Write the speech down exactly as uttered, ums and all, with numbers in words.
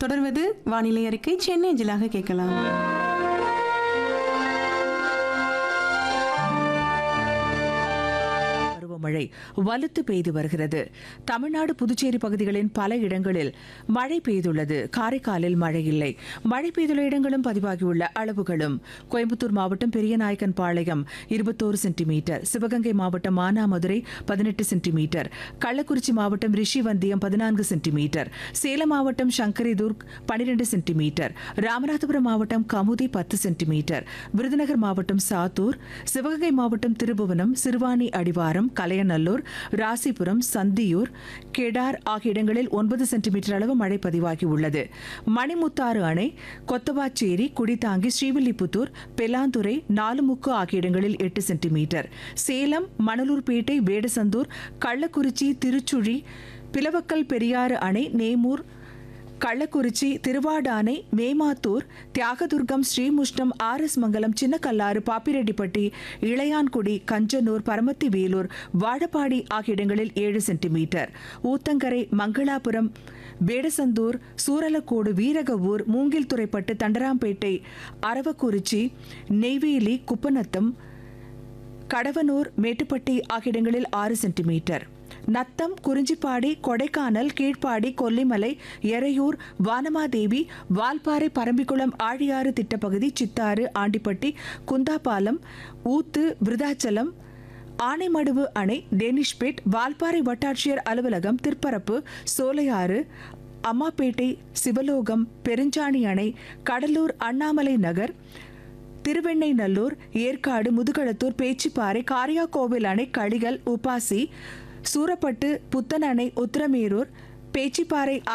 தொடர்வது வானிலை அறிக்கை. சென்னை அஞ்சலாக கேட்கலாம். மழை வலுத்து பெய்து வருகிறது. தமிழ்நாடு புதுச்சேரி பகுதிகளின் பல இடங்களில் மழை பெய்துள்ளது. காரைக்காலில் மழை இல்லை. மழை பெய்துள்ள இடங்களும் பதிவாகியுள்ள அளவுகளும்: கோயம்புத்தூர் மாவட்டம் பெரியநாயக்கன் பாளையம் இருபத்தோரு சென்டிமீட்டர், சிவகங்கை மாவட்டம் மானாமதுரை பதினெட்டு சென்டிமீட்டர், கள்ளக்குறிச்சி மாவட்டம் ரிஷிவந்தியம் பதினான்கு சென்டிமீட்டர், சேலம் மாவட்டம் சங்கரிதுர்க் பனிரெண்டு சென்டிமீட்டர், ராமநாதபுரம் மாவட்டம் கமுதி பத்து சென்டிமீட்டர், விருதுநகர் மாவட்டம் சாத்தூர், சிவகங்கை மாவட்டம் திருபுவனம், சிறுவாணி அடிவாரம், கலையநல்லூர், ராசிபுரம், சந்தியூர், கெடார் ஆகிய இடங்களில் ஒன்பது சென்டிமீட்டர் அளவு மழை பதிவாகியுள்ளது. மணிமுத்தாறு அணை, கொத்தவாச்சேரி, குடித்தாங்கி, ஸ்ரீவில்லிபுத்தூர், பெலாந்துறை, நாலுமுக்கு ஆகிய இடங்களில் எட்டு சென்டிமீட்டர், சேலம், மணலூர்பேட்டை, வேடசந்தூர், கள்ளக்குறிச்சி, திருச்சுழி, பிளவக்கல் பெரியாறு அணை, நேமூர், கள்ளக்குறிச்சி, திருவாடானை, மேமாத்தூர், தியாகதுர்கம், ஸ்ரீமுஷ்டம், ஆர் எஸ் மங்கலம், சின்னக்கல்லாறு, பாப்பிரெட்டிப்பட்டி, இளையான்குடி, கஞ்சனூர், பரமத்தி வேலூர், வாழப்பாடி ஆகிய இடங்களில் ஏழு சென்டிமீட்டர், ஊத்தங்கரை, மங்களாபுரம், வேடசந்தூர், சூரலக்கோடு, வீரகவூர், மூங்கில்துறைப்பட்டு, தண்டராம்பேட்டை, அரவக்குறிச்சி, நெய்வேலி, குப்பநத்தம், கடவனூர், மேட்டுப்பட்டி ஆகிய இடங்களில் ஆறு சென்டிமீட்டர், நத்தம், குறிஞ்சிப்பாடி, கொடைக்கானல், கீழ்ப்பாடி, கொல்லிமலை, எறையூர், வானமாதேவி, வால்பாறை, பரம்பிக்குளம், ஆழியாறு திட்டப்பகுதி, சித்தாறு, ஆண்டிப்பட்டி, குந்தாபாலம், ஊத்து, விருதாச்சலம், ஆனைமடுவு அணை, டேனிஷ்பேட், வால்பாறை வட்டாட்சியர் அலுவலகம், திற்பரப்பு, சோலையாறு, அம்மாப்பேட்டை, சிவலோகம், பெருஞ்சாணி அணை, கடலூர், அண்ணாமலை நகர், திருவெண்ணைநல்லூர், ஏற்காடு, முதுகளத்தூர், பேச்சிப்பாறை, காரியாக்கோவில் அணை, களிகள், உப்பாசி, சூரப்பட்டு, புத்தன் அணை, உத்திரமேரூர், பேச்சிப்பாறை